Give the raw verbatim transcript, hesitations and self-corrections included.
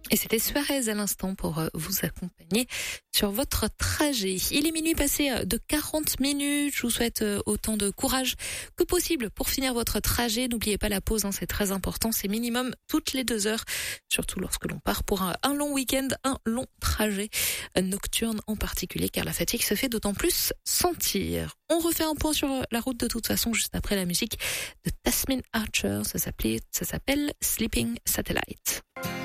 Et c'était Suarez à l'instant pour vous accompagner sur votre trajet. Il est minuit passé de quarante minutes. Je vous souhaite autant de courage que possible pour finir votre trajet. N'oubliez pas la pause, hein, c'est très important. C'est minimum toutes les deux heures, surtout lorsque l'on part pour un, un long week-end, un long trajet nocturne en particulier, car la fatigue se fait d'autant plus sentir. On refait un point sur la route de toute façon juste après la musique de Tasmin Archer. Ça s'appelait, ça s'appelle Sleeping Satellite.